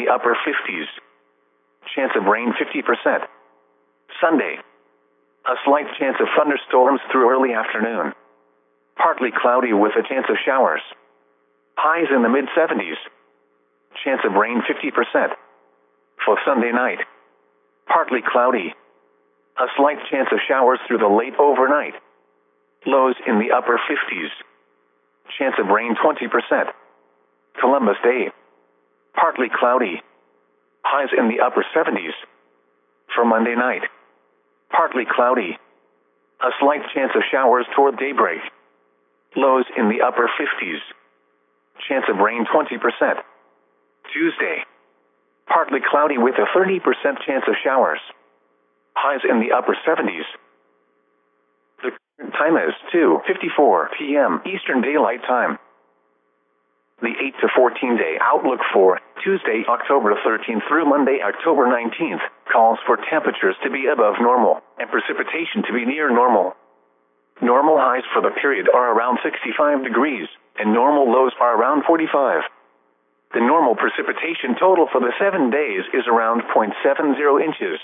upper 50s. Chance of rain 50%. Sunday. A slight chance of thunderstorms through early afternoon. Partly cloudy with a chance of showers. Highs in the mid-70s. Chance of rain 50%. For Sunday night. Partly cloudy. A slight chance of showers through the late overnight. Lows in the upper 50s. Chance of rain 20%. Columbus Day. Partly cloudy. Highs in the upper 70s. For Monday night. Partly cloudy. A slight chance of showers toward daybreak. Lows in the upper 50s. Chance of rain 20%. Tuesday. Partly cloudy with a 30% chance of showers. Highs in the upper 70s. The current time is 2:54 p.m. Eastern Daylight Time. The 8 to 14 day outlook for Tuesday, October 13th through Monday, October 19th, calls for temperatures to be above normal and precipitation to be near normal. Normal highs for the period are around 65 degrees, and normal lows are around 45. The normal precipitation total for the 7 days is around 0.70 inches.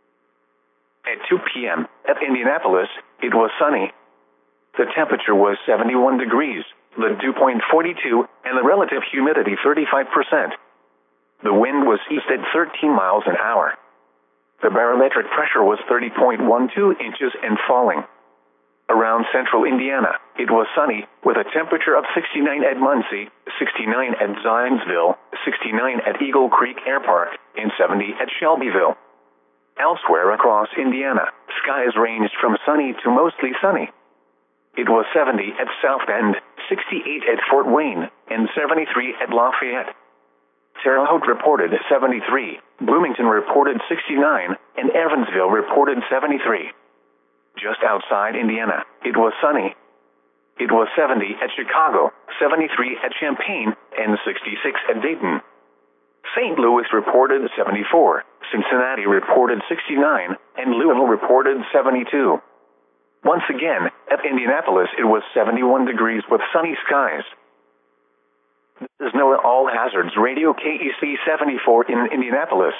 At 2 p.m. at Indianapolis, it was sunny. The temperature was 71 degrees, the dew point 42, and the relative humidity 35%. The wind was east at 13 miles an hour. The barometric pressure was 30.12 inches and falling. Around central Indiana, it was sunny, with a temperature of 69 at Muncie, 69 at Zionsville, 69 at Eagle Creek Air Park, and 70 at Shelbyville. Elsewhere across Indiana, skies ranged from sunny to mostly sunny. It was 70 at South Bend, 68 at Fort Wayne, and 73 at Lafayette. Terre Haute reported 73, Bloomington reported 69, and Evansville reported 73. Just outside Indiana, it was sunny. It was 70 at Chicago, 73 at Champaign, and 66 at Dayton. St. Louis reported 74, Cincinnati reported 69, and Louisville reported 72. Once again, at Indianapolis it was 71 degrees with sunny skies. This is NOAA All Hazards Radio KEC 74 in Indianapolis.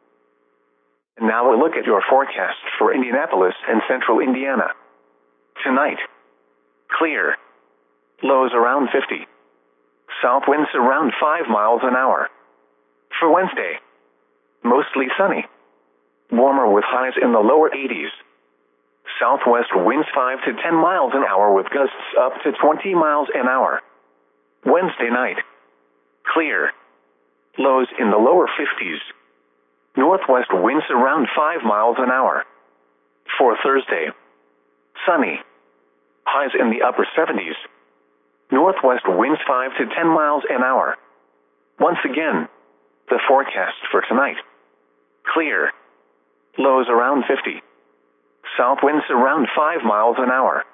And now a look at your forecast for Indianapolis and central Indiana. Tonight, clear. Lows around 50. South winds around 5 miles an hour. For Wednesday, mostly sunny. Warmer with highs in the lower 80s. Southwest winds 5 to 10 miles an hour with gusts up to 20 miles an hour. Wednesday night, clear. Lows in the lower 50s. Northwest winds around 5 miles an hour. For Thursday, sunny. Highs in the upper 70s. Northwest winds 5 to 10 miles an hour. Once again, the forecast for tonight. Clear. Lows around 50. South winds around 5 miles an hour.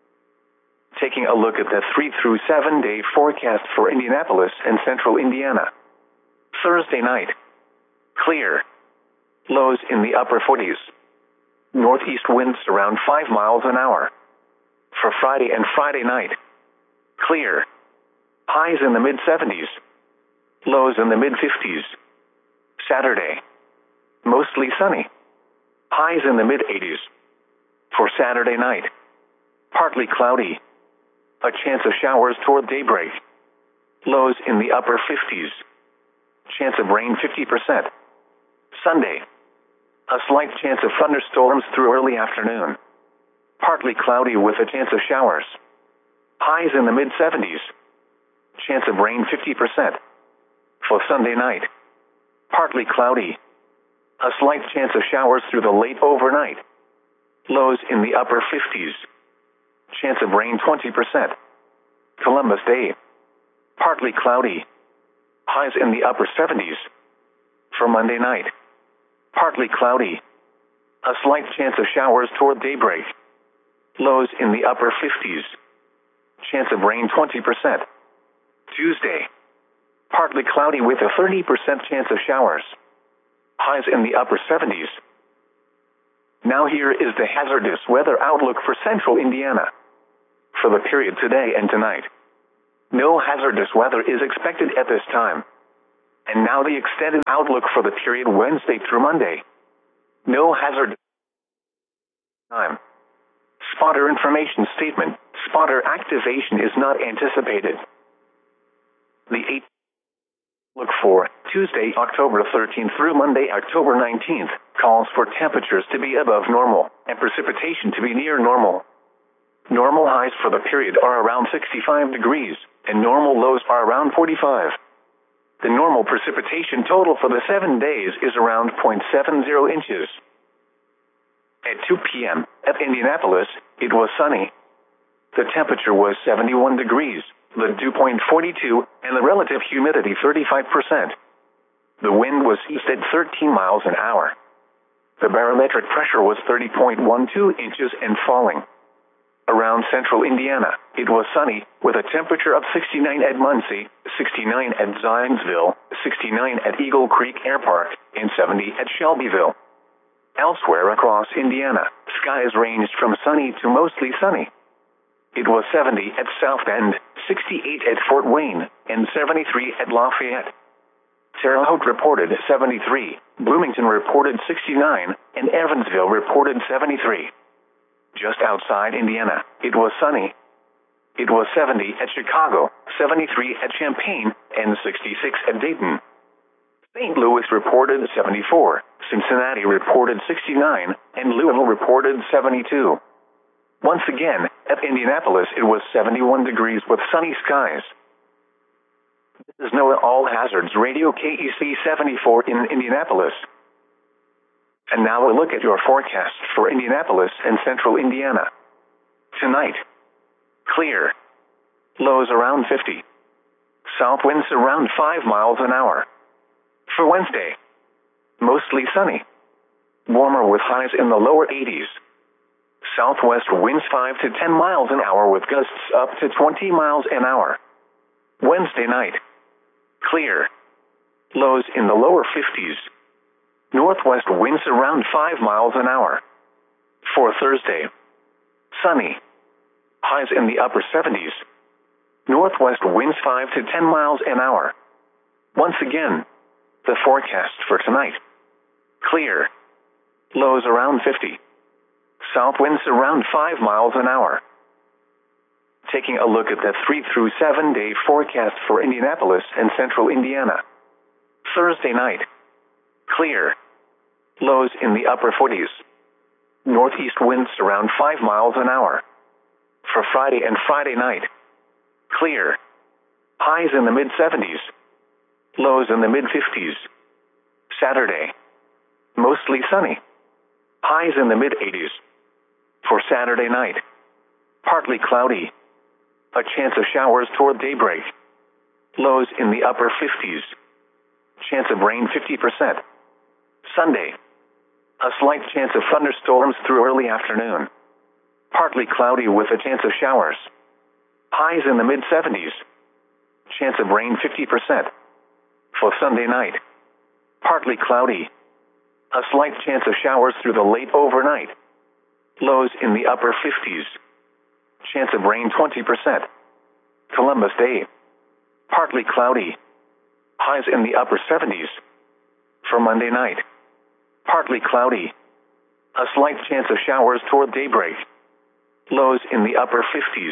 Taking a look at the 3 through 7 day forecast for Indianapolis and central Indiana. Thursday night, clear. Lows in the upper 40s. Northeast winds around 5 miles an hour. For Friday and Friday night, clear. Highs in the mid-70s. Lows in the mid-50s. Saturday, mostly sunny. Highs in the mid-80s. For Saturday night, partly cloudy. A chance of showers toward daybreak. Lows in the upper 50s. Chance of rain 50%. Sunday, a slight chance of thunderstorms through early afternoon. Partly cloudy with a chance of showers. Highs in the mid-70s. Chance of rain 50%. For Sunday night, partly cloudy. A slight chance of showers through the late overnight. Lows in the upper 50s. Chance of rain 20%. Columbus Day, partly cloudy. Highs in the upper 70s. For Monday night, partly cloudy. A slight chance of showers toward daybreak. Lows in the upper 50s. Chance of rain 20%. Tuesday, partly cloudy with a 30% chance of showers. Highs in the upper 70s. Now here is the hazardous weather outlook for central Indiana. For the period today and tonight, no hazardous weather is expected at this time. And now the extended outlook for the period Wednesday through Monday. No hazard time. Spotter information statement. Spotter activation is not anticipated. The 8th look for Tuesday, October 13th through Monday, October 19th, calls for temperatures to be above normal and precipitation to be near normal. Normal highs for the period are around 65 degrees, and normal lows are around 45. The normal precipitation total for the 7 days is around 0.70 inches. At 2 p.m. at Indianapolis, it was sunny. The temperature was 71 degrees, the dew point 42, and the relative humidity 35%. The wind was east at 13 miles an hour. The barometric pressure was 30.12 inches and falling. Around central Indiana, it was sunny, with a temperature of 69 at Muncie, 69 at Zionsville, 69 at Eagle Creek Air Park, and 70 at Shelbyville. Elsewhere across Indiana, skies ranged from sunny to mostly sunny. It was 70 at South Bend, 68 at Fort Wayne, and 73 at Lafayette. Terre Haute reported 73, Bloomington reported 69, and Evansville reported 73. Just outside Indiana, it was sunny. It was 70 at Chicago, 73 at Champaign, and 66 at Dayton. St. Louis reported 74, Cincinnati reported 69, and Louisville reported 72. Once again, at Indianapolis it was 71 degrees with sunny skies. This is NOAA All Hazards Radio KEC 74 in Indianapolis. And now we'll look at your forecast for Indianapolis and central Indiana. Tonight, clear. Lows around 50. South winds around 5 miles an hour. For Wednesday, mostly sunny. Warmer with highs in the lower 80s. Southwest winds 5 to 10 miles an hour with gusts up to 20 miles an hour. Wednesday night, clear. Lows in the lower 50s. Northwest winds around 5 miles an hour. For Thursday, sunny. Highs in the upper 70s. Northwest winds 5 to 10 miles an hour. Once again, the forecast for tonight. Clear. Lows around 50. South winds around 5 miles an hour. Taking a look at the 3 through 7 day forecast for Indianapolis and central Indiana. Thursday night, clear. Lows in the upper 40s. Northeast winds around 5 miles an hour. For Friday and Friday night, clear. Highs in the mid-70s. Lows in the mid-50s. Saturday, mostly sunny. Highs in the mid-80s. For Saturday night, partly cloudy. A chance of showers toward daybreak. Lows in the upper 50s. Chance of rain 50%. Sunday, a slight chance of thunderstorms through early afternoon. Partly cloudy with a chance of showers. Highs in the mid-70s. Chance of rain 50%. For Sunday night, partly cloudy. A slight chance of showers through the late overnight. Lows in the upper 50s. Chance of rain 20%. Columbus Day, partly cloudy. Highs in the upper 70s. For Monday night, partly cloudy. A slight chance of showers toward daybreak. Lows in the upper 50s.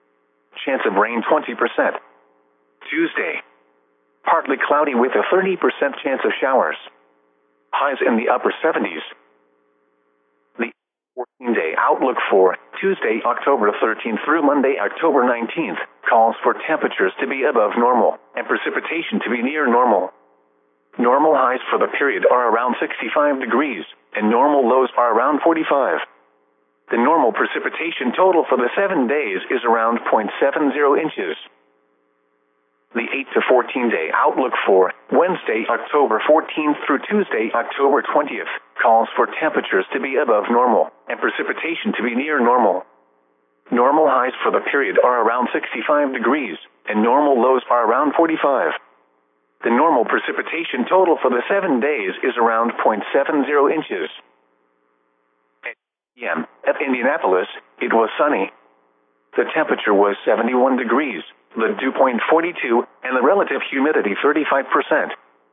Chance of rain 20%. Tuesday, partly cloudy with a 30% chance of showers. Highs in the upper 70s. The 14-day outlook for Tuesday, October 13th through Monday, October 19th, calls for temperatures to be above normal and precipitation to be near normal. Normal highs for the period are around 65 degrees, and normal lows are around 45. The normal precipitation total for the 7 days is around 0.70 inches. The 8 to 14-day outlook for Wednesday, October 14th through Tuesday, October 20th, calls for temperatures to be above normal and precipitation to be near normal. Normal highs for the period are around 65 degrees, and normal lows are around 45. The normal precipitation total for the 7 days is around 0.70 inches. At p.m. at Indianapolis, it was sunny. The temperature was 71 degrees, the dew point 42, and the relative humidity 35%.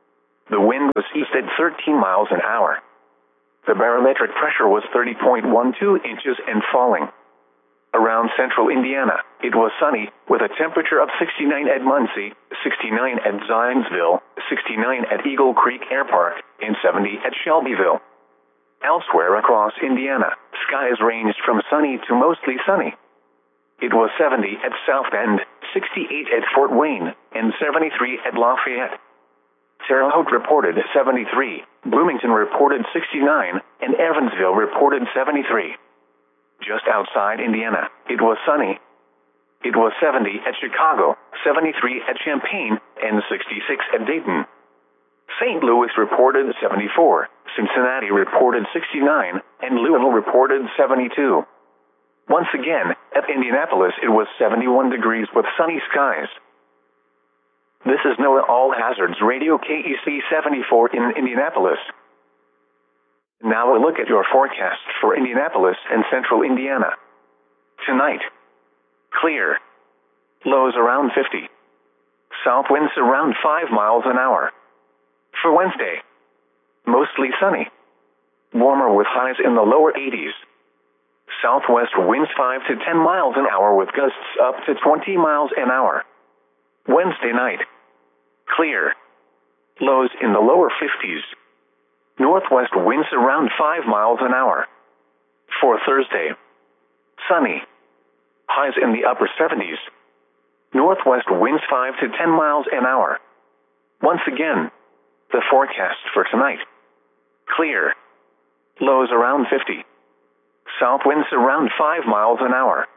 The wind was east at 13 miles an hour. The barometric pressure was 30.12 inches and falling. Around central Indiana, it was sunny, with a temperature of 69 at Muncie, 69 at Zionsville, 69 at Eagle Creek Air Park, and 70 at Shelbyville. Elsewhere across Indiana, skies ranged from sunny to mostly sunny. It was 70 at South Bend, 68 at Fort Wayne, and 73 at Lafayette. Terre Haute reported 73, Bloomington reported 69, and Evansville reported 73. Just outside Indiana, it was sunny. It was 70 at Chicago, 73 at Champaign, and 66 at Dayton. St. Louis reported 74, Cincinnati reported 69, and Louisville reported 72. Once again, at Indianapolis it was 71 degrees with sunny skies. This is NOAA All Hazards Radio KEC 74 in Indianapolis. Now a look at your forecast for Indianapolis and central Indiana. Tonight, clear. Lows around 50. South winds around 5 miles an hour. For Wednesday, mostly sunny. Warmer with highs in the lower 80s. Southwest winds 5 to 10 miles an hour with gusts up to 20 miles an hour. Wednesday night, clear. Lows in the lower 50s. Northwest winds around 5 miles an hour. For Thursday, sunny. Highs in the upper 70s. Northwest winds 5 to 10 miles an hour. Once again, the forecast for tonight. Clear. Lows around 50. South winds around 5 miles an hour.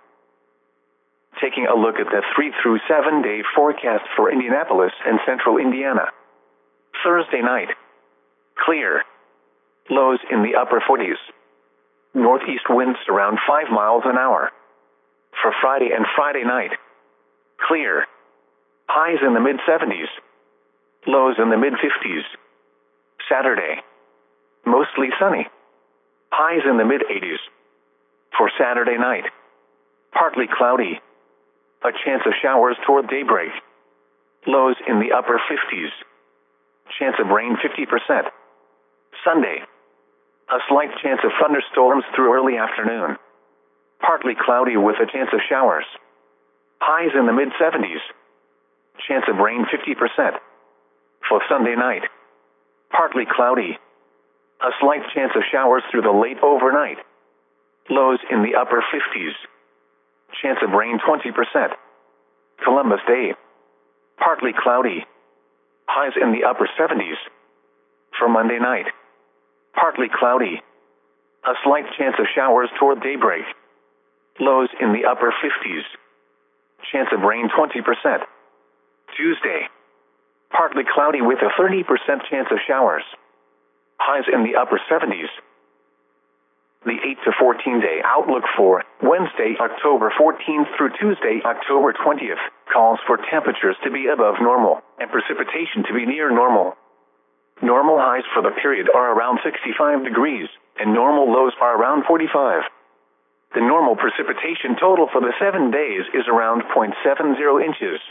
Taking a look at the 3 through 7 day forecast for Indianapolis and central Indiana. Thursday night, clear. Lows in the upper 40s. Northeast winds around 5 miles an hour. For Friday and Friday night, clear. Highs in the mid-70s. Lows in the mid-50s. Saturday, mostly sunny. Highs in the mid-80s. For Saturday night, partly cloudy. A chance of showers toward daybreak. Lows in the upper 50s. Chance of rain 50%. Sunday, a slight chance of thunderstorms through early afternoon. Partly cloudy with a chance of showers. Highs in the mid-70s. Chance of rain 50%. For Sunday night, partly cloudy. A slight chance of showers through the late overnight. Lows in the upper 50s. Chance of rain 20%. Columbus Day, partly cloudy. Highs in the upper 70s. For Monday night, partly cloudy. A slight chance of showers toward daybreak. Lows in the upper 50s. Chance of rain 20%. Tuesday, partly cloudy with a 30% chance of showers. Highs in the upper 70s. The 8 to 14 day outlook for Wednesday, October 14th through Tuesday, October 20th, calls for temperatures to be above normal and precipitation to be near normal. Normal highs for the period are around 65 degrees, and normal lows are around 45. The normal precipitation total for the 7 days is around 0.70 inches.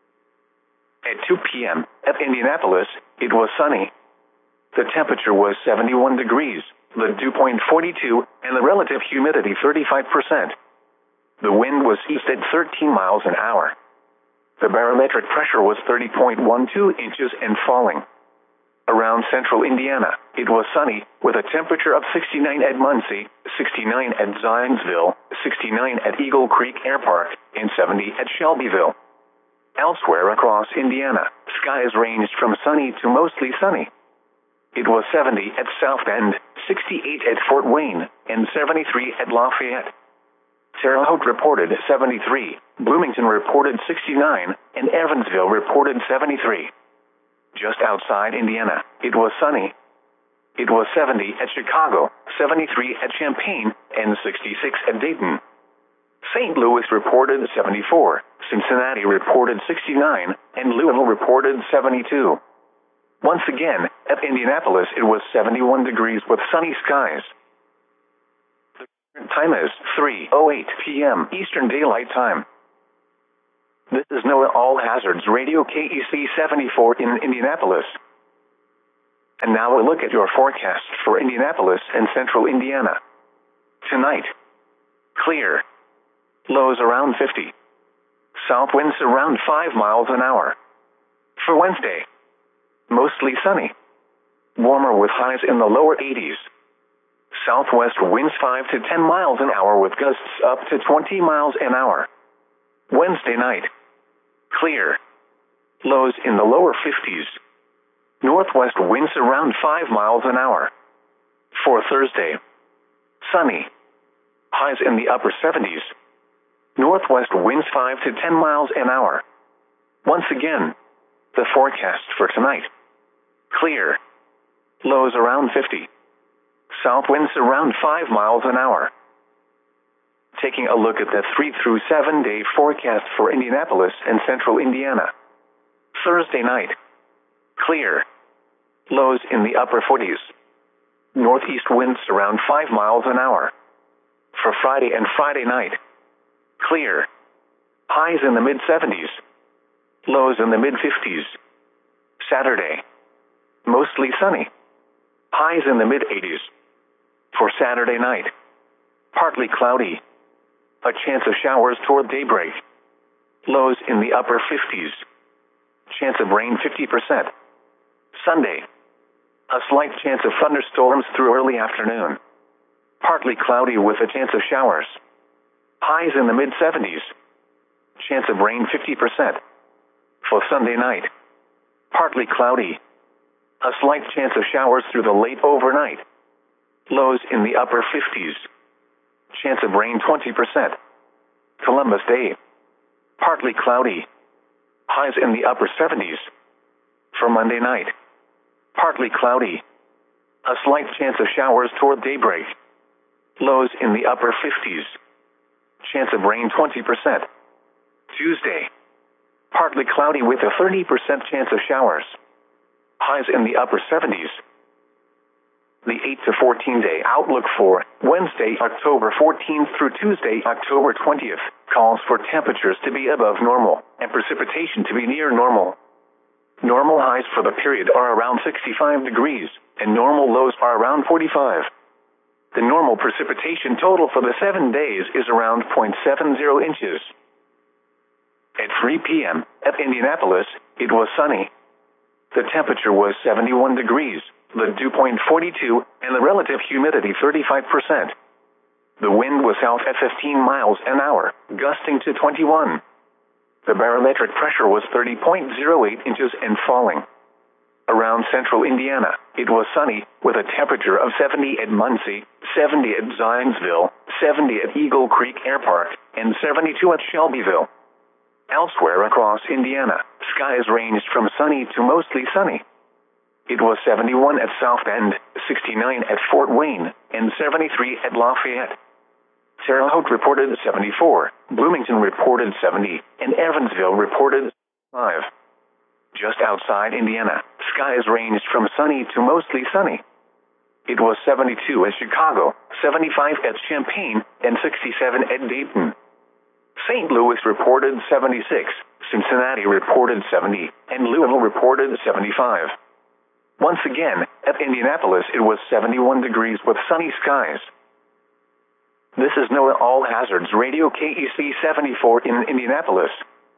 At 2 p.m. at Indianapolis, it was sunny. The temperature was 71 degrees, the dew point 42, and the relative humidity 35%. The wind was east at 13 miles an hour. The barometric pressure was 30.12 inches and falling. Around central Indiana, it was sunny, with a temperature of 69 at Muncie, 69 at Zionsville, 69 at Eagle Creek Air Park, and 70 at Shelbyville. Elsewhere across Indiana, skies ranged from sunny to mostly sunny. It was 70 at South Bend, 68 at Fort Wayne, and 73 at Lafayette. Terre Haute reported 73, Bloomington reported 69, and Evansville reported 73. Just outside Indiana, it was sunny. It was 70 at Chicago, 73 at Champaign, and 66 at Dayton. St. Louis reported 74, Cincinnati reported 69, and Louisville reported 72. Once again, at Indianapolis it was 71 degrees with sunny skies. The current time is 3:08 p.m. Eastern Daylight Time. This is NOAA All Hazards Radio KEC 74 in Indianapolis. And now a look at your forecast for Indianapolis and central Indiana. Tonight, clear. Lows around 50. South winds around 5 miles an hour. For Wednesday, mostly sunny. Warmer with highs in the lower 80s. Southwest winds 5 to 10 miles an hour with gusts up to 20 miles an hour. Wednesday night, clear. Lows in the lower 50s. Northwest winds around 5 miles an hour. For Thursday, sunny. Highs in the upper 70s. Northwest winds 5 to 10 miles an hour. Once again, the forecast for tonight. Clear. Lows around 50. South winds around 5 miles an hour. Taking a look at the 3 through 7 day forecast for Indianapolis and central Indiana. Thursday night, clear. Lows in the upper 40s. Northeast winds around 5 miles an hour. For Friday and Friday night, clear. Highs in the mid-70s. Lows in the mid-50s. Saturday, mostly sunny. Highs in the mid-80s. For Saturday night, partly cloudy. A chance of showers toward daybreak. Lows in the upper 50s. Chance of rain 50%. Sunday, a slight chance of thunderstorms through early afternoon. Partly cloudy with a chance of showers. Highs in the mid-70s. Chance of rain 50%. For Sunday night, partly cloudy. A slight chance of showers through the late overnight. Lows in the upper 50s. Chance of rain 20%. Columbus Day, partly cloudy. Highs in the upper 70s. For Monday night, partly cloudy. A slight chance of showers toward daybreak. Lows in the upper 50s. Chance of rain 20%. Tuesday, partly cloudy with a 30% chance of showers. Highs in the upper 70s. The 8 to 14 day outlook for Wednesday, October 14th through Tuesday, October 20th, calls for temperatures to be above normal and precipitation to be near normal. Normal highs for the period are around 65 degrees, and normal lows are around 45. The normal precipitation total for the 7 days is around 0.70 inches. At 3 p.m. at Indianapolis, it was sunny. The temperature was 71 degrees, the dew point 42, and the relative humidity 35%. The wind was south at 15 miles an hour, gusting to 21. The barometric pressure was 30.08 inches and falling. Around central Indiana, it was sunny, with a temperature of 70 at Muncie, 70 at Zionsville, 70 at Eagle Creek Air Park, and 72 at Shelbyville. Elsewhere across Indiana, skies ranged from sunny to mostly sunny. It was 71 at South Bend, 69 at Fort Wayne, and 73 at Lafayette. Terre Haute reported 74, Bloomington reported 70, and Evansville reported 5. Just outside Indiana, skies ranged from sunny to mostly sunny. It was 72 at Chicago, 75 at Champaign, and 67 at Dayton. St. Louis reported 76, Cincinnati reported 70, and Louisville reported 75. Once again, at Indianapolis it was 71 degrees with sunny skies. This is NOAA All Hazards Radio KEC 74 in Indianapolis.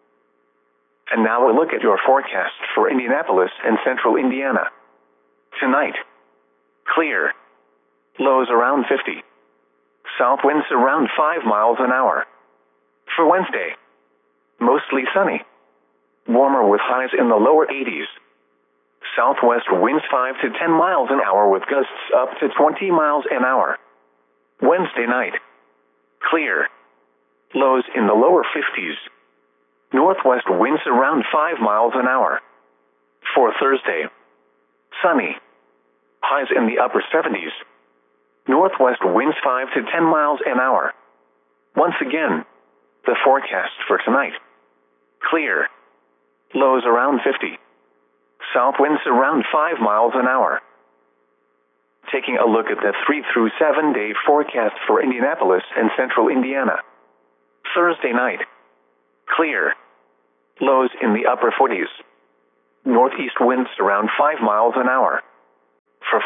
And now a look at your forecast for Indianapolis and central Indiana. Tonight, clear. Lows around 50. South winds around 5 miles an hour. For Wednesday, mostly sunny. Warmer with highs in the lower 80s. Southwest winds 5 to 10 miles an hour with gusts up to 20 miles an hour. Wednesday night, clear. Lows in the lower 50s. Northwest winds around 5 miles an hour. For Thursday, sunny. Highs in the upper 70s. Northwest winds 5 to 10 miles an hour. Once again, the forecast for tonight. Clear. Lows around 50. South winds around 5 miles an hour. Taking a look at the 3 through 7 day forecast for Indianapolis and central Indiana. Thursday night, clear. Lows in the upper 40s. Northeast winds around 5 miles an hour.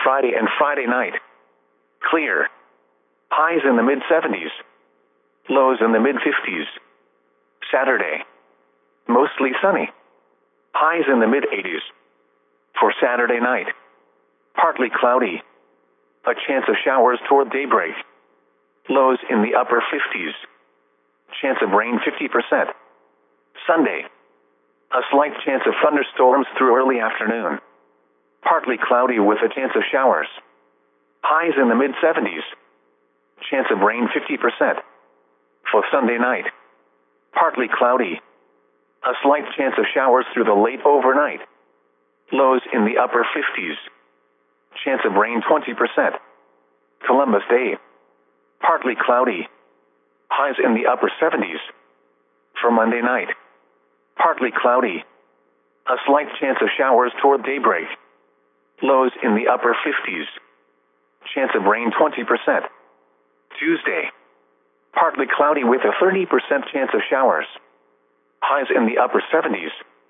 Friday and Friday night. Clear. Highs in the mid-70s. Lows in the mid-50s. Saturday. Mostly sunny. Highs in the mid-80s. For Saturday night. Partly cloudy. A chance of showers toward daybreak. Lows in the upper 50s. Chance of rain 50%. Sunday. A slight chance of thunderstorms through early afternoon. Partly cloudy with a chance of showers. Highs in the mid-70s. Chance of rain 50%. For Sunday night. Partly cloudy. A slight chance of showers through the late overnight. Lows in the upper 50s. Chance of rain 20%. Columbus Day. Partly cloudy. Highs in the upper 70s. For Monday night. Partly cloudy. A slight chance of showers toward daybreak. Lows in the upper 50s. Chance of rain 20%. Tuesday. Partly cloudy with a 30% chance of showers. Highs in the upper 70s.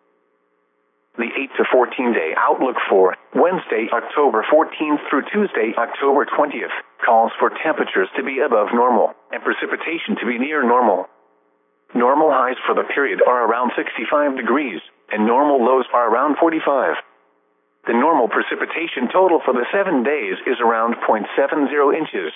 The 8 to 14 day outlook for Wednesday, October 14th through Tuesday, October 20th, calls for temperatures to be above normal and precipitation to be near normal. Normal highs for the period are around 65 degrees, and normal lows are around 45. The normal precipitation total for the 7 days is around 0.70 inches.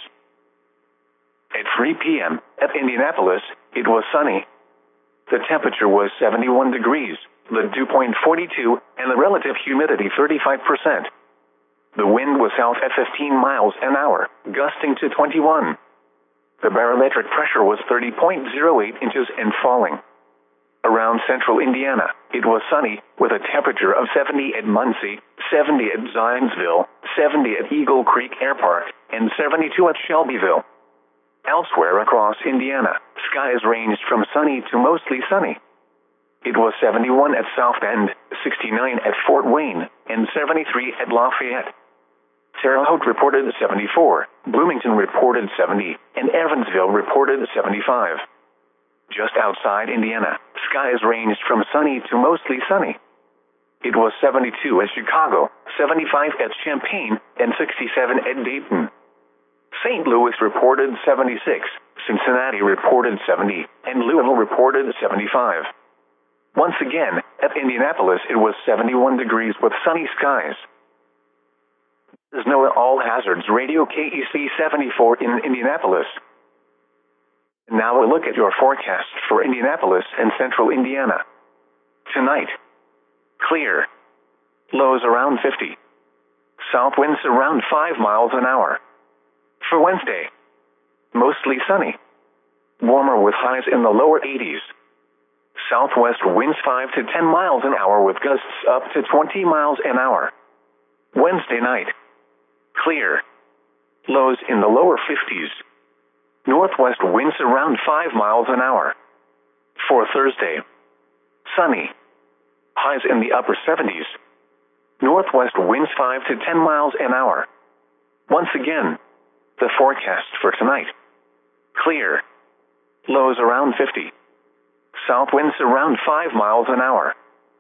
At 3 p.m. at Indianapolis, it was sunny. The temperature was 71 degrees, the dew point 42, and the relative humidity 35%. The wind was south at 15 miles an hour, gusting to 21. The barometric pressure was 30.08 inches and falling. Around central Indiana, it was sunny, with a temperature of 70 at Muncie, 70 at Zionsville, 70 at Eagle Creek Air Park, and 72 at Shelbyville. Elsewhere across Indiana, skies ranged from sunny to mostly sunny. It was 71 at South Bend, 69 at Fort Wayne, and 73 at Lafayette. Terre Haute reported 74, Bloomington reported 70, and Evansville reported 75. Just outside Indiana, skies ranged from sunny to mostly sunny. It was 72 at Chicago, 75 at Champaign, and 67 at Dayton. St. Louis reported 76, Cincinnati reported 70, and Louisville reported 75. Once again, at Indianapolis it was 71 degrees with sunny skies. This is NOAA All Hazards Radio KEC 74 in Indianapolis. Now we'll look at your forecast for Indianapolis and central Indiana. Tonight, clear. Lows around 50. South winds around 5 miles an hour. For Wednesday, mostly sunny. Warmer with highs in the lower 80s. Southwest winds 5 to 10 miles an hour with gusts up to 20 miles an hour. Wednesday night, clear. Lows in the lower 50s. Northwest winds around 5 miles an hour. For Thursday, sunny. Highs in the upper 70s. Northwest winds 5 to 10 miles an hour. Once again, the forecast for tonight. Clear. Lows around 50. South winds around 5 miles an hour.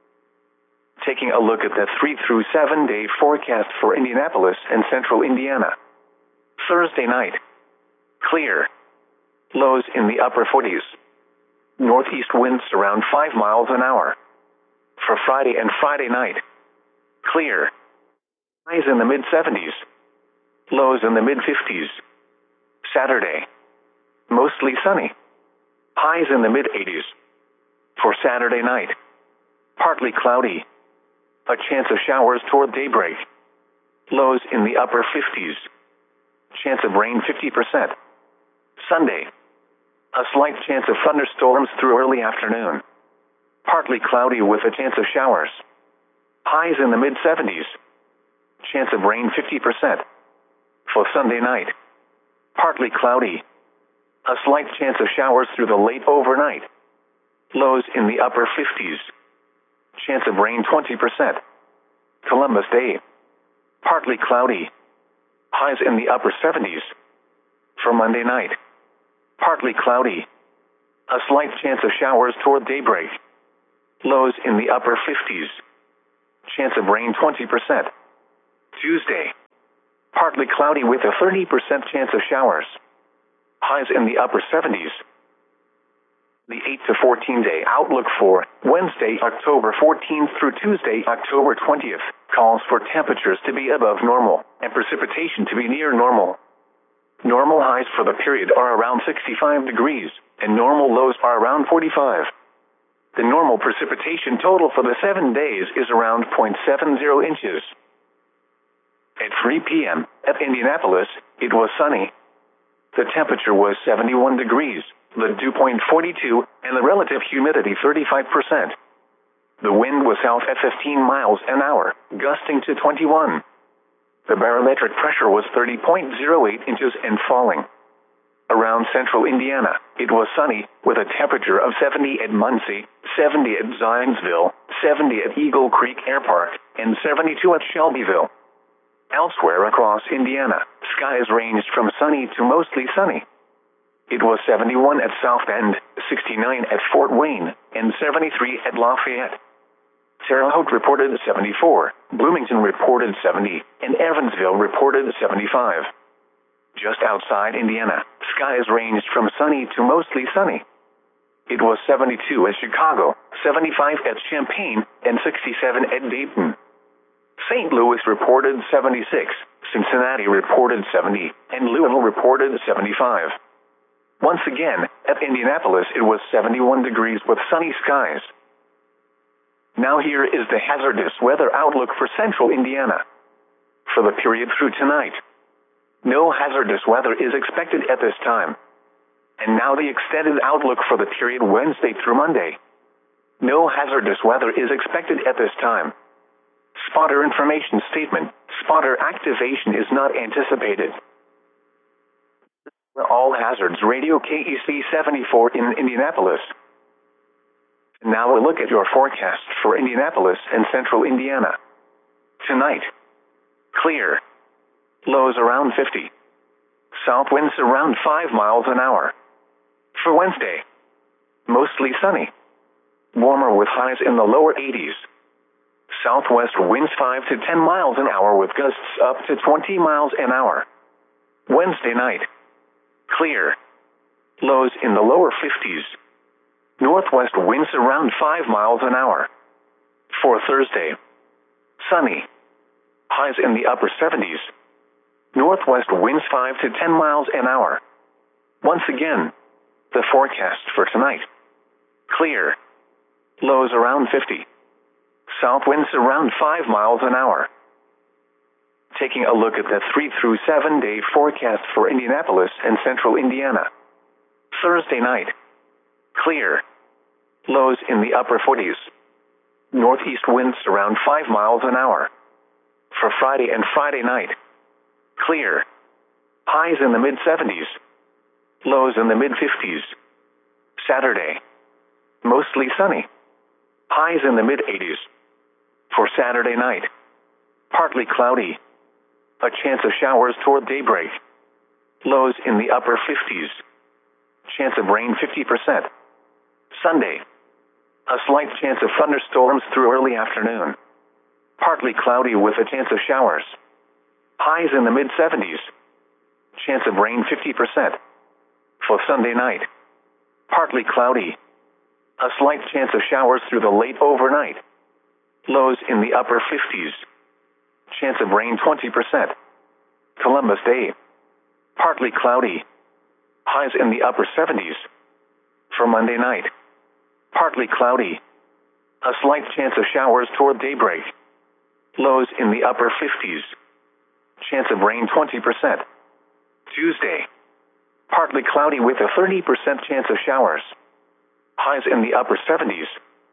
Taking a look at the 3 through 7 day forecast for Indianapolis and central Indiana. Thursday night, clear. Lows in the upper 40s. Northeast winds around 5 miles an hour. For Friday and Friday night, clear. Highs in the mid-70s. Lows in the mid-50s. Saturday, mostly sunny. Highs in the mid-80s. For Saturday night, partly cloudy. A chance of showers toward daybreak. Lows in the upper 50s. Chance of rain 50%. Sunday, a slight chance of thunderstorms through early afternoon. Partly cloudy with a chance of showers. Highs in the mid-70s. Chance of rain 50%. For Sunday night, partly cloudy. A slight chance of showers through the late overnight. Lows in the upper 50s. Chance of rain 20%. Columbus Day, partly cloudy. Highs in the upper 70s. For Monday night, partly cloudy. A slight chance of showers toward daybreak. Lows in the upper 50s. Chance of rain 20%. Tuesday, partly cloudy with a 30% chance of showers. Highs in the upper 70s. The 8 to 14 day outlook for Wednesday, October 14th through Tuesday, October 20th, calls for temperatures to be above normal and precipitation to be near normal. Normal highs for the period are around 65 degrees, and normal lows are around 45. The normal precipitation total for the 7 days is around 0.70 inches. At 3 p.m. at Indianapolis, it was sunny. The temperature was 71 degrees, the dew point 42, and the relative humidity 35%. The wind was south at 15 miles an hour, gusting to 21. The barometric pressure was 30.08 inches and falling. Around central Indiana, it was sunny, with a temperature of 70 at Muncie, 70 at Zionsville, 70 at Eagle Creek Air Park, and 72 at Shelbyville. Elsewhere across Indiana, skies ranged from sunny to mostly sunny. It was 71 at South Bend, 69 at Fort Wayne, and 73 at Lafayette. Terre Haute reported 74, Bloomington reported 70, and Evansville reported 75. Just outside Indiana, skies ranged from sunny to mostly sunny. It was 72 at Chicago, 75 at Champaign, and 67 at Dayton. St. Louis reported 76, Cincinnati reported 70, and Louisville reported 75. Once again, at Indianapolis it was 71 degrees with sunny skies. Now here is the hazardous weather outlook for central Indiana. For the period through tonight, no hazardous weather is expected at this time. And now the extended outlook for the period Wednesday through Monday. No hazardous weather is expected at this time. Spotter information statement. Spotter activation is not anticipated. All hazards radio KEC 74 in Indianapolis. Now a look at your forecast for Indianapolis and central Indiana. Tonight, clear. Lows around 50. South winds around 5 miles an hour. For Wednesday, mostly sunny. Warmer with highs in the lower 80s. Southwest winds 5 to 10 miles an hour with gusts up to 20 miles an hour. Wednesday night, clear. Lows in the lower 50s. Northwest winds around 5 miles an hour. For Thursday, sunny. Highs in the upper 70s. Northwest winds 5 to 10 miles an hour. Once again, the forecast for tonight. Clear. Lows around 50. South winds around 5 miles an hour. Taking a look at the 3 through 7 day forecast for Indianapolis and central Indiana. Thursday night, clear. Lows in the upper 40s. Northeast winds around 5 miles an hour. For Friday and Friday night, clear. Highs in the mid-70s. Lows in the mid-50s. Saturday, mostly sunny. Highs in the mid-80s. For Saturday night, partly cloudy. A chance of showers toward daybreak. Lows in the upper 50s. Chance of rain 50%. Sunday, a slight chance of thunderstorms through early afternoon. Partly cloudy with a chance of showers. Highs in the mid-70s. Chance of rain 50%. For Sunday night, partly cloudy. A slight chance of showers through the late overnight. Lows in the upper 50s. Chance of rain 20%. Columbus Day, partly cloudy. Highs in the upper 70s. For Monday night, partly cloudy. A slight chance of showers toward daybreak. Lows in the upper 50s. Chance of rain 20%. Tuesday, partly cloudy with a 30% chance of showers. Highs in the upper 70s.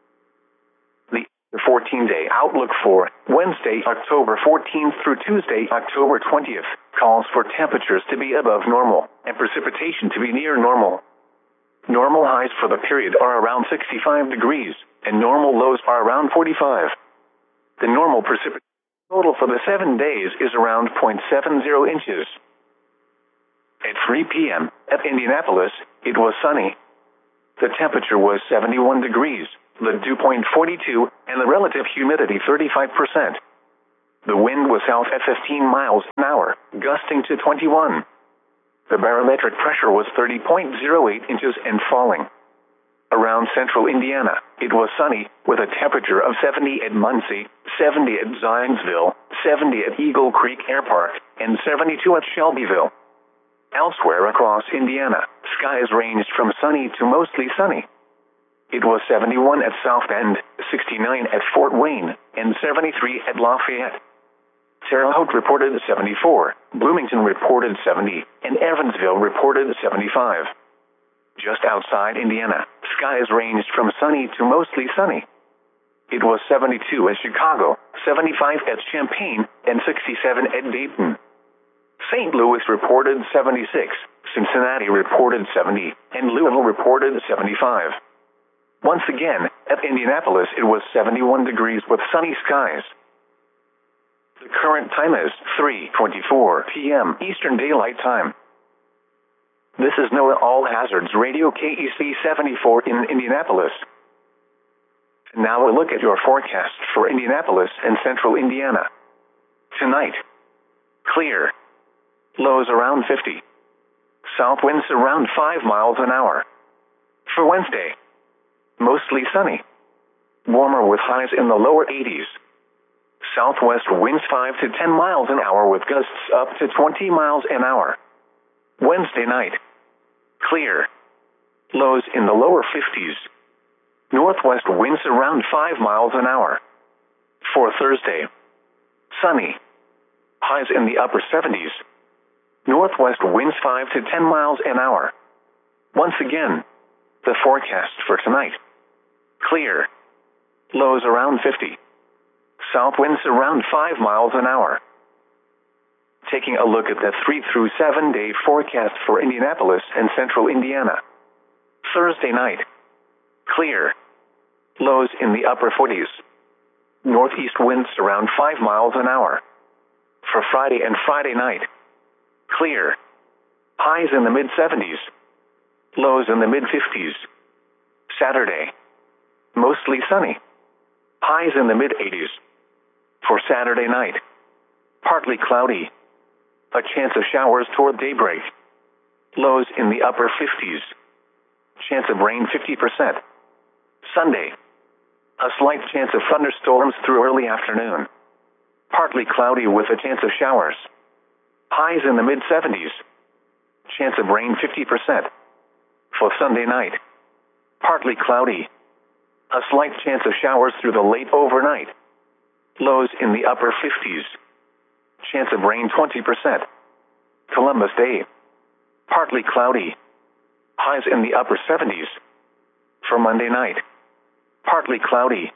The 14-day outlook for Wednesday, October 14th through Tuesday, October 20th, calls for temperatures to be above normal and precipitation to be near normal. Normal highs for the period are around 65 degrees, and normal lows are around 45. The normal precipitation total for the 7 days is around 0.70 inches. At 3 p.m. at Indianapolis, it was sunny. The temperature was 71 degrees, the dew point 42, and the relative humidity 35%. The wind was south at 15 miles an hour, gusting to 21. The barometric pressure was 30.08 inches and falling. Around central Indiana, it was sunny, with a temperature of 70 at Muncie, 70 at Zionsville, 70 at Eagle Creek Air Park, and 72 at Shelbyville. Elsewhere across Indiana, skies ranged from sunny to mostly sunny. It was 71 at South Bend, 69 at Fort Wayne, and 73 at Lafayette. Terre Haute reported 74, Bloomington reported 70, and Evansville reported 75. Just outside Indiana, skies ranged from sunny to mostly sunny. It was 72 at Chicago, 75 at Champaign, and 67 at Dayton. St. Louis reported 76, Cincinnati reported 70, and Louisville reported 75. Once again, at Indianapolis it was 71 degrees with sunny skies. The current time is 3:24 p.m. Eastern Daylight Time. This is NOAA All Hazards Radio KEC 74 in Indianapolis. Now we'll look at your forecast for Indianapolis and central Indiana. Tonight, clear. Lows around 50. South winds around 5 miles an hour. For Wednesday, mostly sunny. Warmer with highs in the lower 80s. Southwest winds 5 to 10 miles an hour with gusts up to 20 miles an hour. Wednesday night, clear. Lows in the lower 50s. Northwest winds around 5 miles an hour. For Thursday, sunny. Highs in the upper 70s. Northwest winds 5 to 10 miles an hour. Once again, the forecast for tonight. Clear. Lows around 50. South winds around 5 miles an hour. Taking a look at the 3 through 7 day forecast for Indianapolis and central Indiana. Thursday night, clear. Lows in the upper 40s. Northeast winds around 5 miles an hour. For Friday and Friday night, clear. Highs in the mid-70s. Lows in the mid-50s. Saturday, mostly sunny. Highs in the mid-80s. For Saturday night, partly cloudy. A chance of showers toward daybreak. Lows in the upper 50s. Chance of rain 50%. Sunday, a slight chance of thunderstorms through early afternoon. Partly cloudy with a chance of showers. Highs in the mid-70s. Chance of rain 50%. For Sunday night, partly cloudy. A slight chance of showers through the late overnight. Lows in the upper 50s. Chance of rain 20%. Columbus Day, partly cloudy. Highs in the upper 70s. For Monday night, partly cloudy.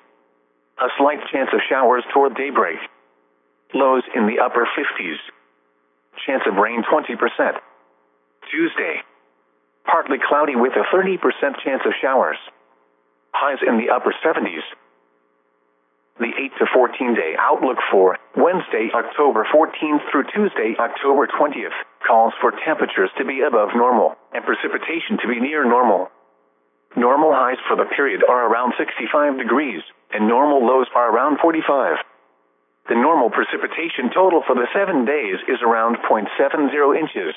A slight chance of showers toward daybreak. Lows in the upper 50s. Chance of rain 20%. Tuesday, partly cloudy with a 30% chance of showers. Highs in the upper 70s. The 8 to 14 day outlook for Wednesday, October 14th through Tuesday, October 20th, calls for temperatures to be above normal and precipitation to be near normal. Normal highs for the period are around 65 degrees, and normal lows are around 45. The normal precipitation total for the 7 days is around 0.70 inches.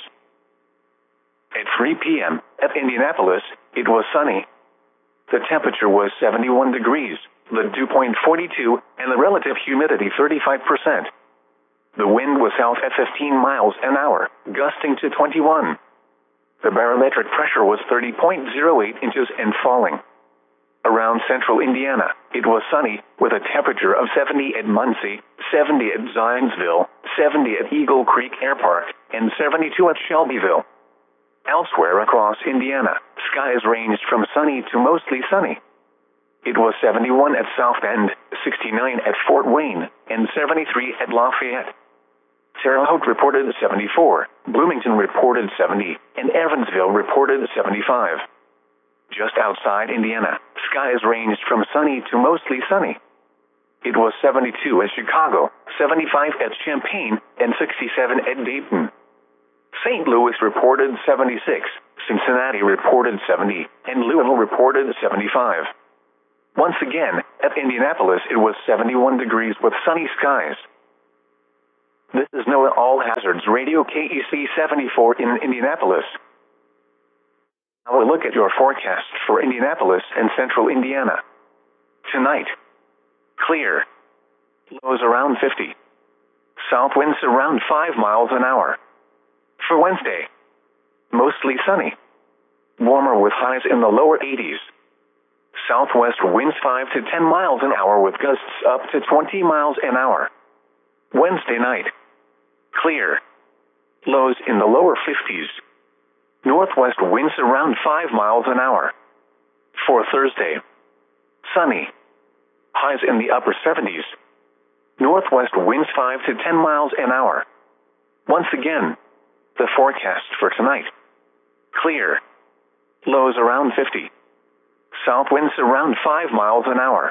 At 3 p.m. at Indianapolis, it was sunny. The temperature was 71 degrees, the dew point 42, and the relative humidity 35%. The wind was south at 15 miles an hour, gusting to 21. The barometric pressure was 30.08 inches and falling. Around central Indiana, it was sunny, with a temperature of 70 at Muncie, 70 at Zionsville, 70 at Eagle Creek Air Park, and 72 at Shelbyville. Elsewhere across Indiana, skies ranged from sunny to mostly sunny. It was 71 at South Bend, 69 at Fort Wayne, and 73 at Lafayette. Terre Haute reported 74, Bloomington reported 70, and Evansville reported 75. Just outside Indiana, skies ranged from sunny to mostly sunny. It was 72 at Chicago, 75 at Champaign, and 67 at Dayton. St. Louis reported 76, Cincinnati reported 70, and Louisville reported 75. Once again, at Indianapolis it was 71 degrees with sunny skies. This is NOAA All Hazards Radio KEC 74 in Indianapolis. Now a look at your forecast for Indianapolis and central Indiana. Tonight, clear. Lows around 50. South winds around 5 miles an hour. For Wednesday, mostly sunny. Warmer with highs in the lower 80s. Southwest winds 5 to 10 miles an hour with gusts up to 20 miles an hour. Wednesday night, clear. Lows in the lower 50s. Northwest winds around 5 miles an hour. For Thursday, sunny. Highs in the upper 70s. Northwest winds 5 to 10 miles an hour. Once again, the forecast for tonight. Clear. Lows around 50. South winds around 5 miles an hour.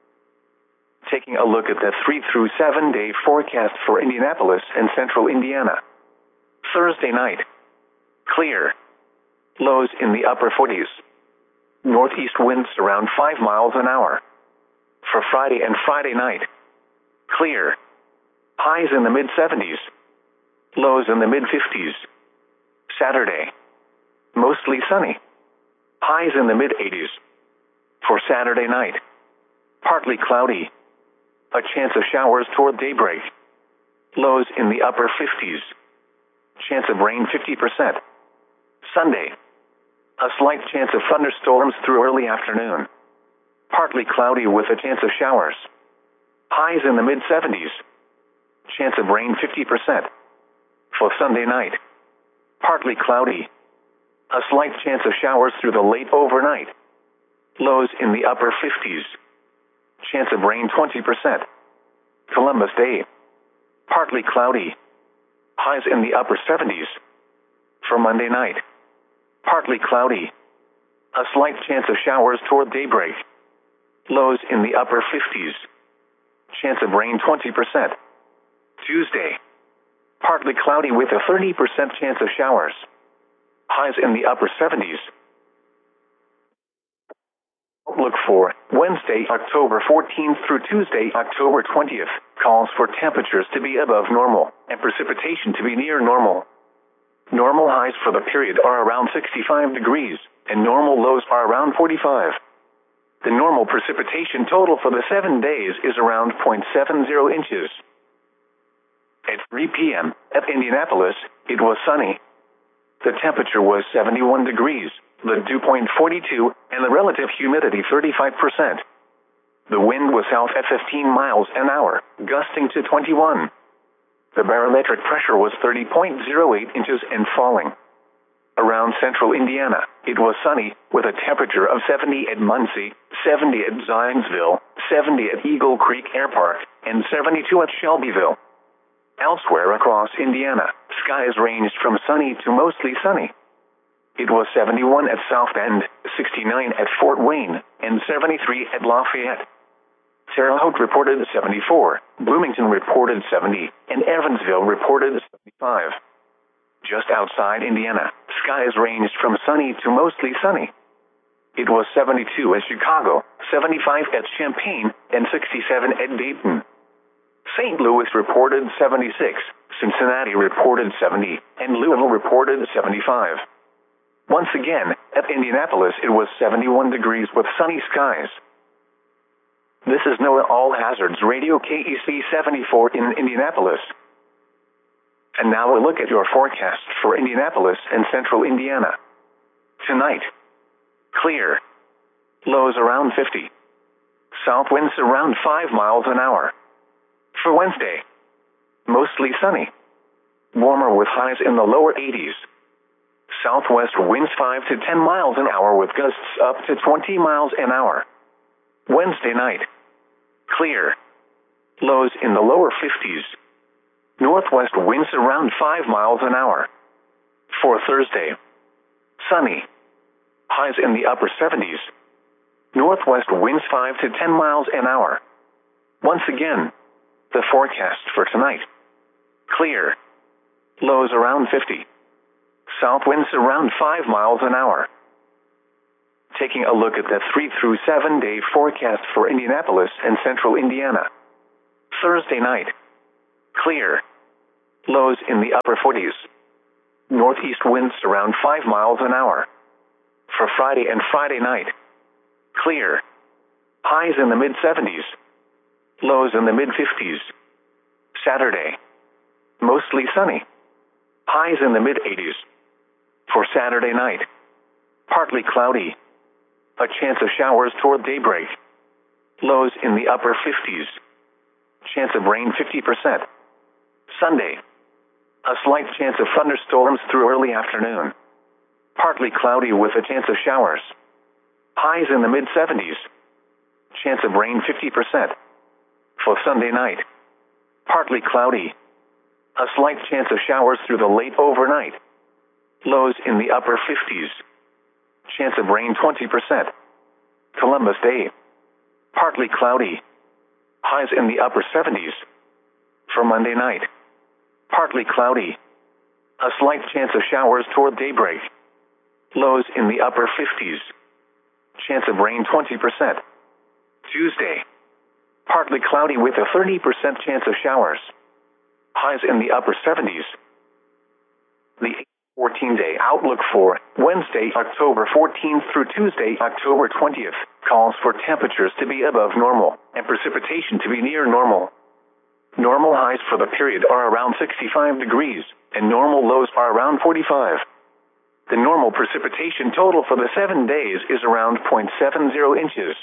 Taking a look at the 3 through 7 day forecast for Indianapolis and central Indiana. Thursday night, clear. Lows in the upper 40s. Northeast winds around 5 miles an hour. For Friday and Friday night, clear. Highs in the mid-70s. Lows in the mid-50s. Saturday, mostly sunny. Highs in the mid-80s. For Saturday night, partly cloudy. A chance of showers toward daybreak. Lows in the upper 50s. Chance of rain 50%. Sunday, a slight chance of thunderstorms through early afternoon. Partly cloudy with a chance of showers. Highs in the mid-70s. Chance of rain 50%. For Sunday night, partly cloudy. A slight chance of showers through the late overnight. Lows in the upper 50s. Chance of rain 20%. Columbus Day, partly cloudy. Highs in the upper 70s. For Monday night, partly cloudy. A slight chance of showers toward daybreak. Lows in the upper 50s. Chance of rain 20%. Tuesday, partly cloudy with a 30% chance of showers. Highs in the upper 70s. Outlook for Wednesday, October 14th through Tuesday, October 20th, calls for temperatures to be above normal and precipitation to be near normal. Normal highs for the period are around 65 degrees, and normal lows are around 45. The normal precipitation total for the 7 days is around 0.70 inches. At 3 p.m. at Indianapolis, it was sunny. The temperature was 71 degrees, the dew point 42, and the relative humidity 35%. The wind was south at 15 miles an hour, gusting to 21. The barometric pressure was 30.08 inches and falling. Around central Indiana, it was sunny, with a temperature of 70 at Muncie, 70 at Zionsville, 70 at Eagle Creek Air Park, and 72 at Shelbyville. Elsewhere across Indiana, skies ranged from sunny to mostly sunny. It was 71 at South Bend, 69 at Fort Wayne, and 73 at Lafayette. Terre Haute reported 74, Bloomington reported 70, and Evansville reported 75. Just outside Indiana, skies ranged from sunny to mostly sunny. It was 72 at Chicago, 75 at Champaign, and 67 at Dayton. St. Louis reported 76, Cincinnati reported 70, and Louisville reported 75. Once again, at Indianapolis it was 71 degrees with sunny skies. This is NOAA All Hazards Radio KEC 74 in Indianapolis. And now a look at your forecast for Indianapolis and central Indiana. Tonight, clear. Lows around 50. South winds around 5 miles an hour. For Wednesday, mostly sunny. Warmer with highs in the lower 80s. Southwest winds 5 to 10 miles an hour with gusts up to 20 miles an hour. Wednesday night, clear. Lows in the lower 50s. Northwest winds around 5 miles an hour. For Thursday, sunny. Highs in the upper 70s. Northwest winds 5 to 10 miles an hour. Once again, the forecast for tonight. Clear. Lows around 50. South winds around 5 miles an hour. Taking a look at the 3 through 7 day forecast for Indianapolis and central Indiana. Thursday night, clear. Lows in the upper 40s. Northeast winds around 5 miles an hour. For Friday and Friday night. Clear. Highs in the mid-70s. Lows in the mid-50s. Saturday. Mostly sunny. Highs in the mid-80s. For Saturday night. Partly cloudy. A chance of showers toward daybreak. Lows in the upper 50s. Chance of rain 50%. Sunday. A slight chance of thunderstorms through early afternoon. Partly cloudy with a chance of showers. Highs in the mid-70s. Chance of rain 50%. For Sunday night. Partly cloudy. A slight chance of showers through the late overnight. Lows in the upper 50s. Chance of rain 20%. Columbus Day. Partly cloudy. Highs in the upper 70s. For Monday night. Partly cloudy. A slight chance of showers toward daybreak. Lows in the upper 50s. Chance of rain 20%. Tuesday. Partly cloudy with a 30% chance of showers. Highs in the upper 70s. The 14-day outlook for Wednesday, October 14th through Tuesday, October 20th, calls for temperatures to be above normal and precipitation to be near normal. Normal highs for the period are around 65 degrees, and normal lows are around 45. The normal precipitation total for the 7 days is around 0.70 inches.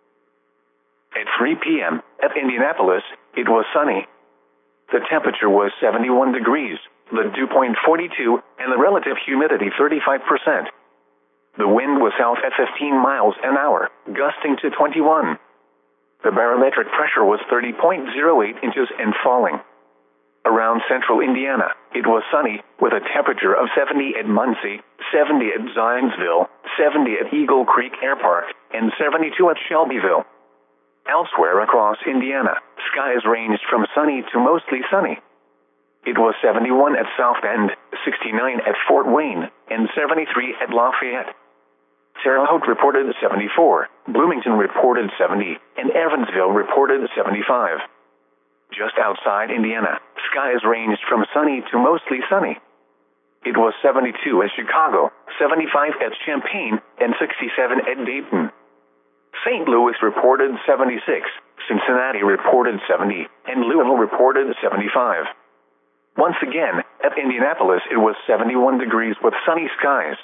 At 3 p.m. at Indianapolis, it was sunny. The temperature was 71 degrees, the dew point 42, and the relative humidity 35%. The wind was south at 15 miles an hour, gusting to 21. The barometric pressure was 30.08 inches and falling. Around central Indiana, it was sunny, with a temperature of 70 at Muncie, 70 at Zionsville, 70 at Eagle Creek Air Park, and 72 at Shelbyville. Elsewhere across Indiana, skies ranged from sunny to mostly sunny. It was 71 at South Bend, 69 at Fort Wayne, and 73 at Lafayette. Terre Haute reported 74, Bloomington reported 70, and Evansville reported 75. Just outside Indiana, skies ranged from sunny to mostly sunny. It was 72 at Chicago, 75 at Champaign, and 67 at Dayton. St. Louis reported 76, Cincinnati reported 70, and Louisville reported 75. Once again, at Indianapolis it was 71 degrees with sunny skies.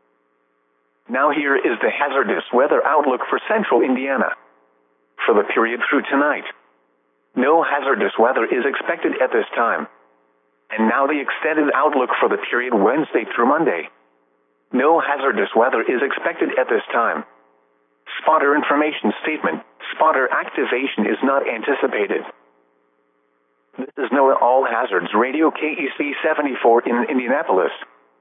Now here is the hazardous weather outlook for central Indiana. For the period through tonight, no hazardous weather is expected at this time. And now the extended outlook for the period Wednesday through Monday. No hazardous weather is expected at this time. Spotter information statement. Spotter activation is not anticipated. This is NOAA All Hazards Radio KEC 74 in Indianapolis.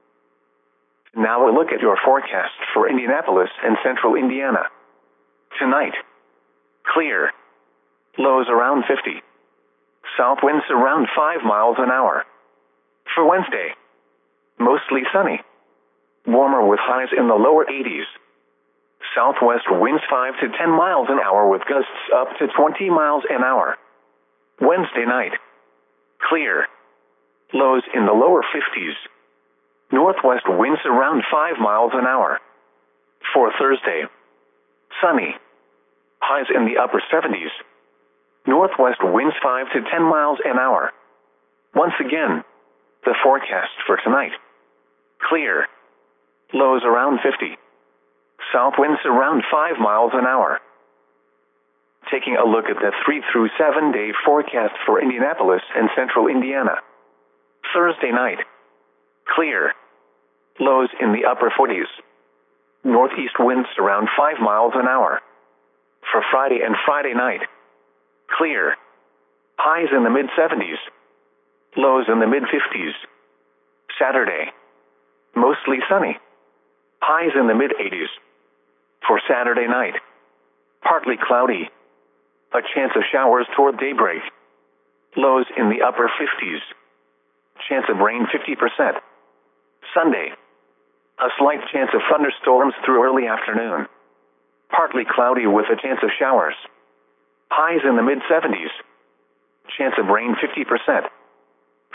Now a look at your forecast for Indianapolis and central Indiana. Tonight. Clear. Lows around 50. South winds around 5 miles an hour. For Wednesday. Mostly sunny. Warmer with highs in the lower 80s. Southwest winds 5 to 10 miles an hour with gusts up to 20 miles an hour. Wednesday night. Clear. Lows in the lower 50s. Northwest winds around 5 miles an hour. For Thursday. Sunny. Highs in the upper 70s. Northwest winds 5 to 10 miles an hour. Once again, the forecast for tonight. Clear. Lows around 50. South winds around 5 miles an hour. Taking a look at the 3 through 7 day forecast for Indianapolis and central Indiana. Thursday night. Clear. Lows in the upper 40s. Northeast winds around 5 miles an hour. For Friday and Friday night. Clear. Highs in the mid-70s. Lows in the mid-50s. Saturday. Mostly sunny. Highs in the mid-80s. For Saturday night. Partly cloudy. A chance of showers toward daybreak. Lows in the upper 50s. Chance of rain 50%. Sunday. A slight chance of thunderstorms through early afternoon. Partly cloudy with a chance of showers. Highs in the mid-70s. Chance of rain 50%.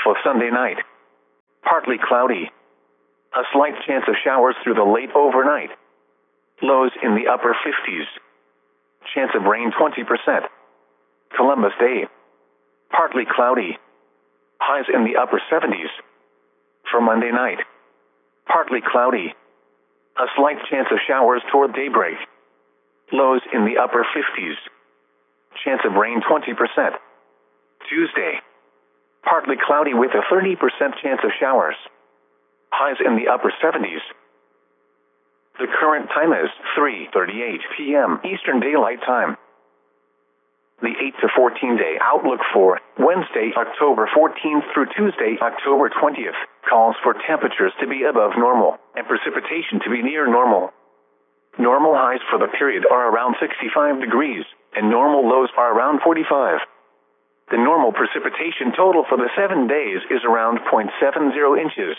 For Sunday night, partly cloudy. A slight chance of showers through the late overnight. Lows in the upper 50s. Chance of rain 20%. Columbus Day, partly cloudy. Highs in the upper 70s. For Monday night, partly cloudy. A slight chance of showers toward daybreak. Lows in the upper 50s. Chance of rain 20%. Tuesday, partly cloudy with a 30% chance of showers. Highs in the upper 70s. The current time is 3:38 p.m. Eastern Daylight Time. The 8 to 14 day outlook for Wednesday, October 14th through Tuesday, October 20th, calls for temperatures to be above normal and precipitation to be near normal. Normal highs for the period are around 65 degrees, and normal lows are around 45. The normal precipitation total for the 7 days is around 0.70 inches.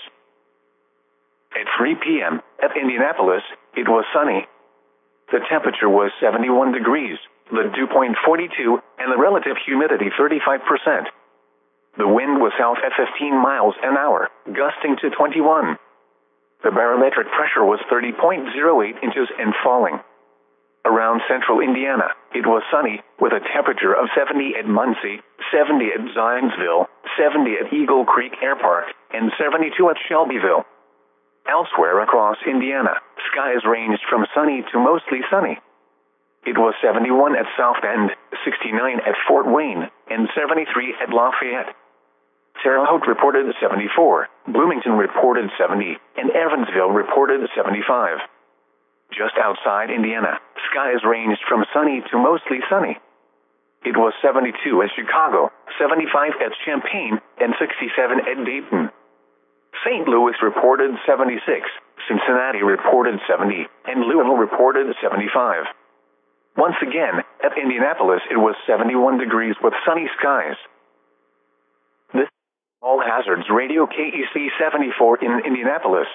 At 3 p.m. at Indianapolis, it was sunny. The temperature was 71 degrees, the dew point 42, and the relative humidity 35%. The wind was south at 15 miles an hour, gusting to 21. The barometric pressure was 30.08 inches and falling. Around central Indiana, it was sunny, with a temperature of 70 at Muncie, 70 at Zionsville, 70 at Eagle Creek Air Park, and 72 at Shelbyville. Elsewhere across Indiana, skies ranged from sunny to mostly sunny. It was 71 at South Bend, 69 at Fort Wayne, and 73 at Lafayette. Terre Haute reported 74, Bloomington reported 70, and Evansville reported 75. Just outside Indiana, skies ranged from sunny to mostly sunny. It was 72 at Chicago, 75 at Champaign, and 67 at Dayton. St. Louis reported 76, Cincinnati reported 70, and Louisville reported 75. Once again, at Indianapolis it was 71 degrees with sunny skies. This is All Hazards Radio KEC 74 in Indianapolis.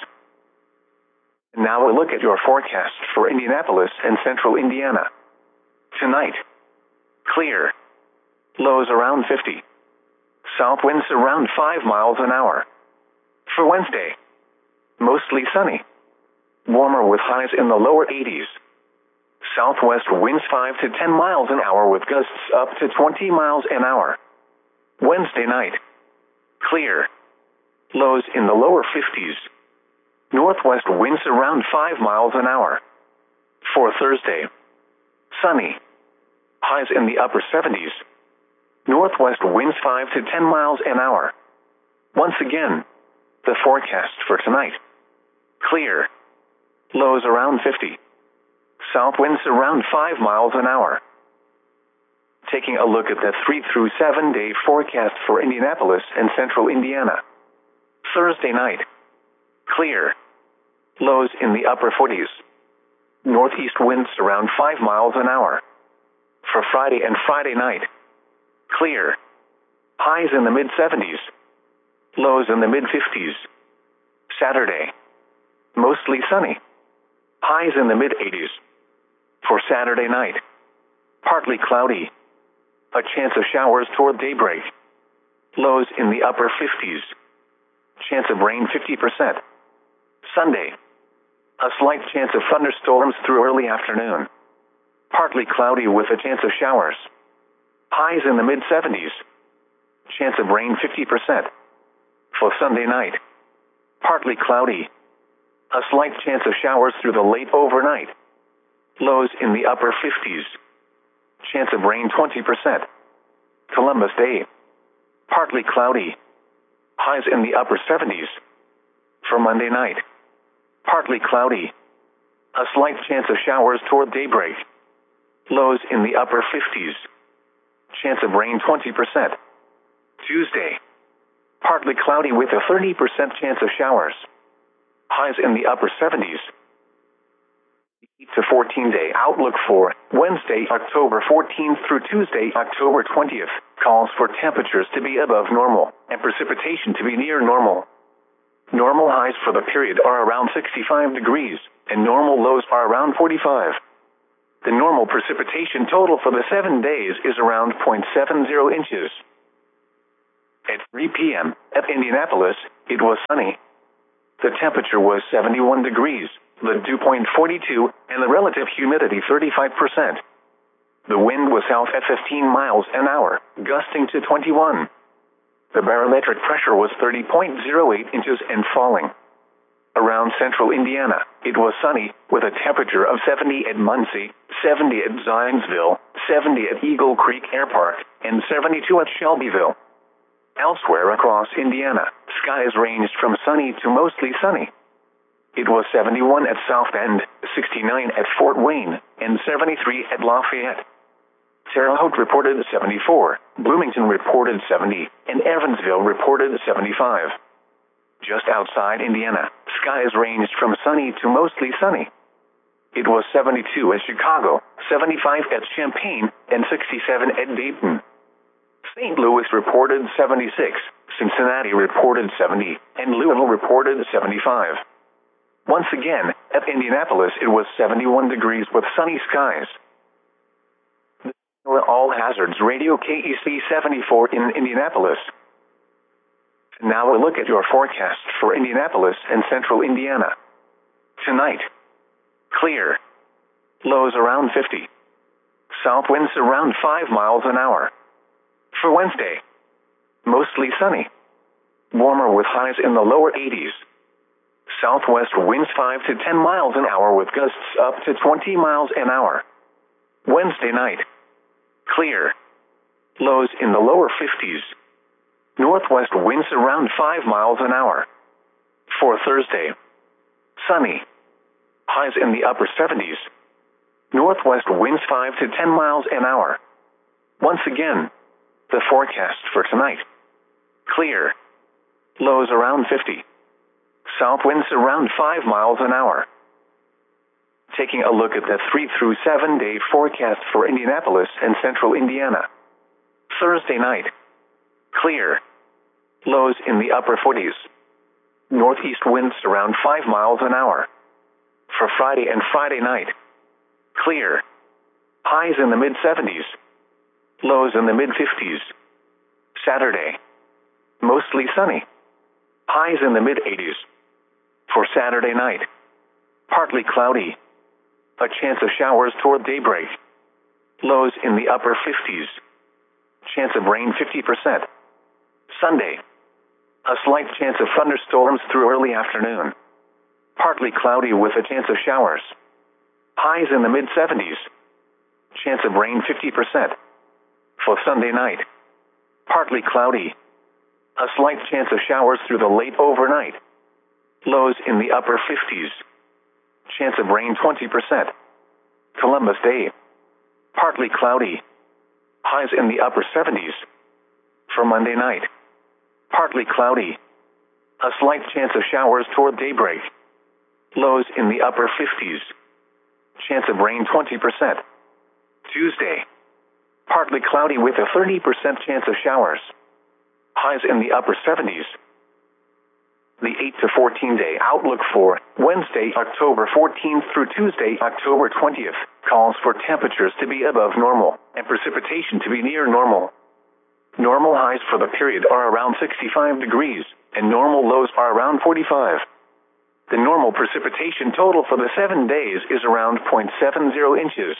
Now a look at your forecast for Indianapolis and central Indiana. Tonight, clear. Lows around 50. South winds around 5 miles an hour. For Wednesday, mostly sunny. Warmer with highs in the lower 80s. Southwest winds 5 to 10 miles an hour with gusts up to 20 miles an hour. Wednesday night, clear. Lows in the lower 50s. Northwest winds around 5 miles an hour. For Thursday, sunny. Highs in the upper 70s. Northwest winds 5 to 10 miles an hour. Once again, the forecast for tonight. Clear. Lows around 50. South winds around 5 miles an hour. Taking a look at the 3 through 7 day forecast for Indianapolis and central Indiana. Thursday night, clear. Lows in the upper 40s. Northeast winds around 5 miles an hour. For Friday and Friday night, clear. Highs in the mid-70s. Lows in the mid-50s. Saturday, mostly sunny. Highs in the mid-80s. For Saturday night, partly cloudy. A chance of showers toward daybreak. Lows in the upper 50s. Chance of rain 50%. Sunday, a slight chance of thunderstorms through early afternoon. Partly cloudy with a chance of showers. Highs in the mid-70s. Chance of rain 50%. For Sunday night, partly cloudy. A slight chance of showers through the late overnight. Lows in the upper 50s. Chance of rain 20%. Columbus Day, partly cloudy. Highs in the upper 70s. For Monday night, partly cloudy. A slight chance of showers toward daybreak. Lows in the upper 50s. Chance of rain 20%. Tuesday, partly cloudy with a 30% chance of showers. Highs in the upper 70s. 8 to 14 day outlook for Wednesday, October 14th through Tuesday, October 20th, calls for temperatures to be above normal and precipitation to be near normal. Normal highs for the period are around 65 degrees, and normal lows are around 45. The normal precipitation total for the 7 days is around 0.70 inches. At 3 p.m. at Indianapolis, it was sunny. The temperature was 71 degrees, the dew point 42, and the relative humidity 35%. The wind was south at 15 miles an hour, gusting to 21. The barometric pressure was 30.08 inches and falling. Around central Indiana, it was sunny, with a temperature of 70 at Muncie, 70 at Zionsville, 70 at Eagle Creek Air Park, and 72 at Shelbyville. Elsewhere across Indiana, skies ranged from sunny to mostly sunny. It was 71 at South Bend, 69 at Fort Wayne, and 73 at Lafayette. Terre Haute reported 74, Bloomington reported 70, and Evansville reported 75. Just outside Indiana, skies ranged from sunny to mostly sunny. It was 72 at Chicago, 75 at Champaign, and 67 at Dayton. St. Louis reported 76, Cincinnati reported 70, and Louisville reported 75. Once again, at Indianapolis it was 71 degrees with sunny skies. All Hazards Radio KEC 74 in Indianapolis. Now a look at your forecast for Indianapolis and central Indiana. Tonight, clear. Lows around 50. South winds around 5 miles an hour. For Wednesday, mostly sunny. Warmer with highs in the lower 80s. Southwest winds 5 to 10 miles an hour with gusts up to 20 miles an hour. Wednesday night, clear. Lows in the lower 50s. Northwest winds around 5 miles an hour. For Thursday, sunny. Highs in the upper 70s. Northwest winds 5 to 10 miles an hour. Once again, the forecast for tonight. Clear. Lows around 50. South winds around 5 miles an hour. Taking a look at the 3 through 7 day forecast for Indianapolis and central Indiana. Thursday night, clear. Lows in the upper 40s. Northeast winds around 5 miles an hour. For Friday and Friday night, clear. Highs in the mid-70s. Lows in the mid-50s. Saturday, mostly sunny. Highs in the mid-80s. For Saturday night, partly cloudy. A chance of showers toward daybreak. Lows in the upper 50s. Chance of rain 50%. Sunday, a slight chance of thunderstorms through early afternoon. Partly cloudy with a chance of showers. Highs in the mid-70s. Chance of rain 50%. For Sunday night, partly cloudy. A slight chance of showers through the late overnight. Lows in the upper 50s. Chance of rain 20%. Columbus Day, partly cloudy. Highs in the upper 70s. For Monday night, partly cloudy. A slight chance of showers toward daybreak. Lows in the upper 50s. Chance of rain 20%. Tuesday, partly cloudy with a 30% chance of showers. Highs in the upper 70s. The 8 to 14 day outlook for Wednesday, October 14th through Tuesday, October 20th, calls for temperatures to be above normal and precipitation to be near normal. Normal highs for the period are around 65 degrees, and normal lows are around 45. The normal precipitation total for the 7 days is around 0.70 inches.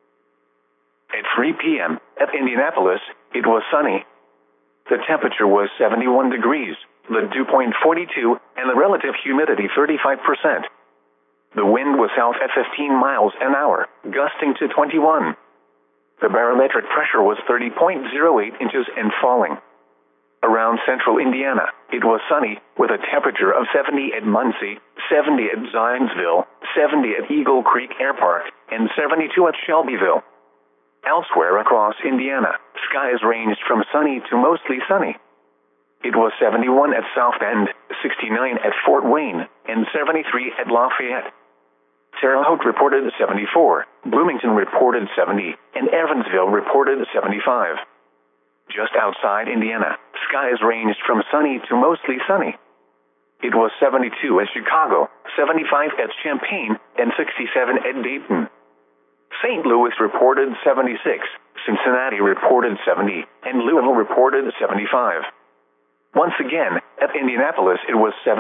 At 3 p.m. at Indianapolis, it was sunny. The temperature was 71 degrees, the dew point 42, and the relative humidity 35%. The wind was south at 15 miles an hour, gusting to 21. The barometric pressure was 30.08 inches and falling. Around central Indiana, it was sunny, with a temperature of 70 at Muncie, 70 at Zionsville, 70 at Eagle Creek Air Park, and 72 at Shelbyville. Elsewhere across Indiana, skies ranged from sunny to mostly sunny. It was 71 at South Bend, 69 at Fort Wayne, and 73 at Lafayette. Terre Haute reported 74, Bloomington reported 70, and Evansville reported 75. Just outside Indiana, skies ranged from sunny to mostly sunny. It was 72 at Chicago, 75 at Champaign, and 67 at Dayton. St. Louis reported 76, Cincinnati reported 70, and Louisville reported 75. Once again, at Indianapolis it was 7.